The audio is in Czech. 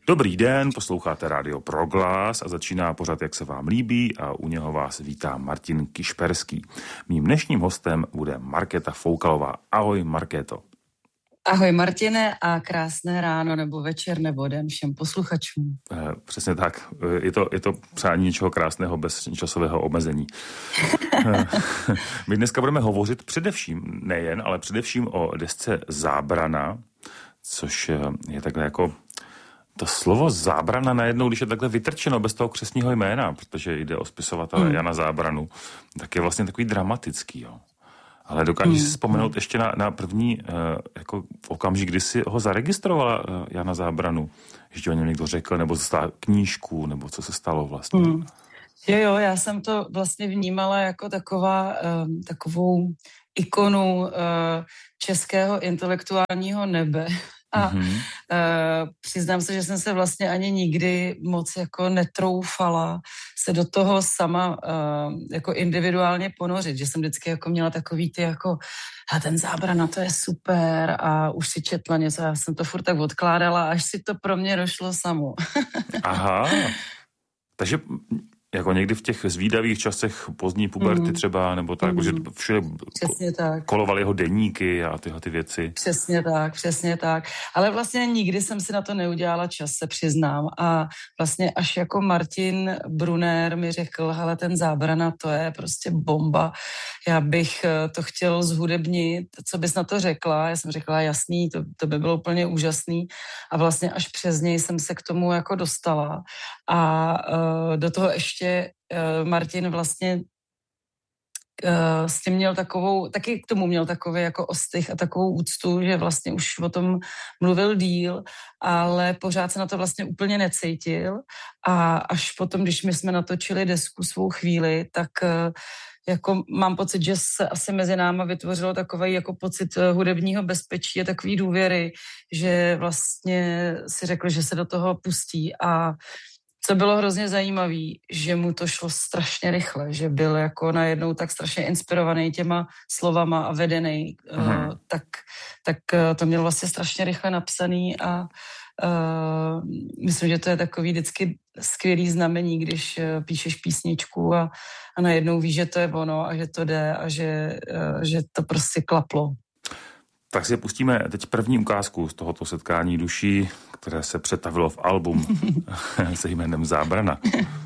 Dobrý den, posloucháte Rádio Proglas a začíná pořad, jak se vám líbí, a u něho vás vítá Martin Kišperský. Mým dnešním hostem bude Markéta Foukalová. Ahoj, Markéto. Ahoj, Martine, a krásné ráno nebo večer nebo den všem posluchačům. Přesně tak. Je to přání něčeho krásného bez časového omezení. My dneska budeme hovořit ale především o desce Zábrana, což je takhle jako to slovo Zábrana najednou, když je takhle vytrčeno bez toho křestního jména, protože jde o spisovatele Jana Zábranu, tak je vlastně takový dramatický, jo. Ale dokážeš si vzpomenout ještě na první jako okamžik, kdy jsi ho zaregistrovala, Jana Zábranu? Že ti o něm někdo řekl, nebo dostala knížku, nebo co se stalo vlastně? Jo, já jsem to vlastně vnímala jako takovou ikonu českého intelektuálního nebe. A přiznám se, že jsem se vlastně ani nikdy moc jako netroufala se do toho sama jako individuálně ponořit, že jsem vždycky jako měla takový ty jako ten Zábrana, to je super a už si četla něco, já jsem to furt tak odkládala, až si to pro mě došlo samo. Aha, takže jako někdy v těch zvídavých časech pozdní puberty třeba, nebo tak, že všude kolovaly jeho deníky a tyhle ty věci. Přesně tak. Ale vlastně nikdy jsem si na to neudělala čas, se přiznám. A vlastně až jako Martin Brunner mi řekl, hele, ten Zábrana, to je prostě bomba. Já bych to chtěl zhudebnit. Co bys na to řekla? Já jsem řekla, jasný, to by bylo úplně úžasný. A vlastně až přes něj jsem se k tomu jako dostala. A do toho ještě Martin vlastně s tím měl taky k tomu měl takový jako ostych a takovou úctu, že vlastně už o tom mluvil díl, ale pořád se na to vlastně úplně necítil a až potom, když my jsme natočili desku Svou chvíli, tak jako mám pocit, že se asi mezi náma vytvořilo takový jako pocit hudebního bezpečí a takový důvěry, že vlastně si řekl, že se do toho pustí. A co bylo hrozně zajímavý, že mu to šlo strašně rychle, že byl jako najednou tak strašně inspirovaný těma slovama a vedený, tak to měl vlastně strašně rychle napsaný a myslím, že to je takový vždycky skvělý znamení, když píšeš písničku a najednou víš, že to je ono a že to jde a že to prostě klaplo. Tak si pustíme teď první ukázku z tohoto setkání duší, které se přetavilo v album se jménem Zábrana.